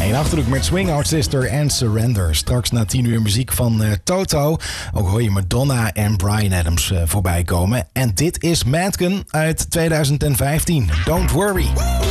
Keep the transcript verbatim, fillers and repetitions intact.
In Achterhoek met Swing Out Sister en Surrender. Straks na tien uur muziek van uh, Toto. Ook hoor je Madonna en Bryan Adams uh, voorbij komen. En dit is Madken uit tweeduizend vijftien. Don't Worry.